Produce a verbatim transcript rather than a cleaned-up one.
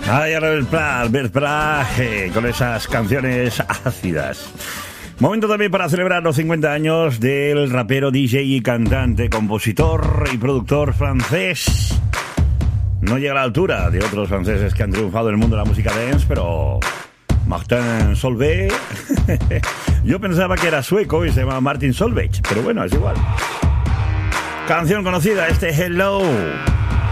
Ay, Albert Pla, Albert Pla, eh, con esas canciones ácidas. Momento también para celebrar los cincuenta años del rapero, D J y cantante, compositor y productor francés. No llega a la altura de otros franceses que han triunfado en el mundo de la música dance, pero Martin Solveig. Yo pensaba que era sueco y se llama Martin Solveig, pero bueno, es igual. Canción conocida, este Hello.